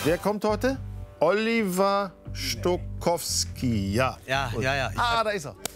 Wer kommt heute? Oliver Stokowski. Ja. Ja. Da ist er.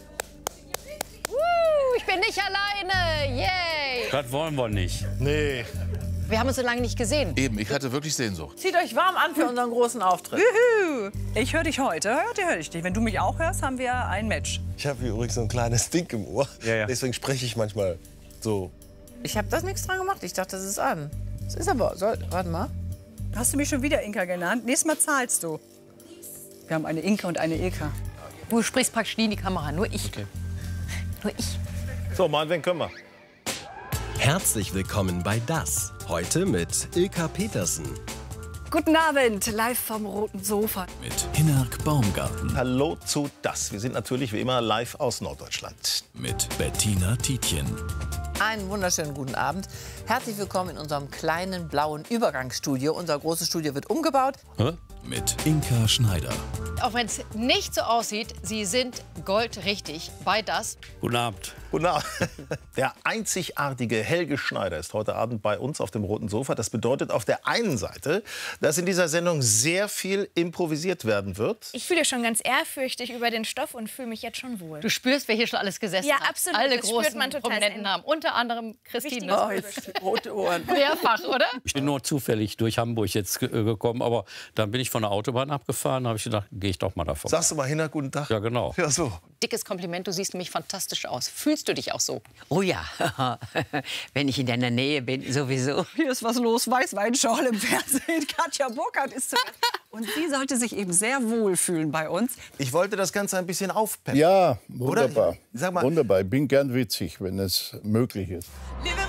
Ich bin nicht alleine. Yay! Das wollen wir nicht. Nee. Wir haben uns so lange nicht gesehen. Eben, ich hatte wirklich Sehnsucht. Zieht euch warm an für unseren großen Auftritt. Ich höre dich heute, heute höre ich dich. Wenn du mich auch hörst, haben wir ein Match. Ich habe übrigens so ein kleines Ding im Ohr. Ja. Deswegen spreche ich manchmal so. Ich habe das nichts dran gemacht. Ich dachte, das ist an. Das ist aber. Warte mal. Hast du mich schon wieder Inka genannt? Nächstes Mal zahlst du. Wir haben eine Inka und eine Ilka. Du sprichst praktisch nie in die Kamera, nur ich. Okay. Nur ich. So, meinetwegen können wir. Herzlich willkommen bei Das. Heute mit Ilka Petersen. Guten Abend, live vom roten Sofa. Mit Hinnerk Baumgarten. Hallo zu Das. Wir sind natürlich wie immer live aus Norddeutschland. Mit Bettina Tietjen. Einen wunderschönen guten Abend. Herzlich willkommen in unserem kleinen blauen Übergangsstudio. Unser großes Studio wird umgebaut. Mit Inka Schneider. Auch wenn es nicht so aussieht, Sie sind goldrichtig bei Das. Guten Abend. Guten Abend. Der einzigartige Helge Schneider ist heute Abend bei uns auf dem roten Sofa. Das bedeutet auf der einen Seite, dass in dieser Sendung sehr viel improvisiert werden wird. Ich fühle schon ganz ehrfürchtig über den Stoff und fühle mich jetzt schon wohl. Du spürst, wer hier schon alles gesessen Ja, hat. absolut. Alle Das großen spürt man total prominenten sehr. Namen. Unter anderem Christine. Oh, jetzt rote Ohren. Mehrfach, oder? Ich bin nur zufällig durch Hamburg jetzt gekommen, aber dann bin ich von der Autobahn abgefahren, habe ich gedacht, gehe ich doch mal davon. Sagst du mal hin, guten Tag. Ja, genau. Ja, so. Dickes Kompliment, du siehst nämlich fantastisch aus. Fühlst du dich auch so? Oh ja, wenn ich in deiner Nähe bin, sowieso. Hier ist was los, Weißweinschorle im Fernsehen. Katja Burkhardt ist zu Gast. Und sie sollte sich eben sehr wohl fühlen bei uns. Ich wollte das Ganze ein bisschen aufpeppen. Ja, wunderbar. Oder? Sag mal. Wunderbar. Ich bin gern witzig, wenn es möglich ist. Liebe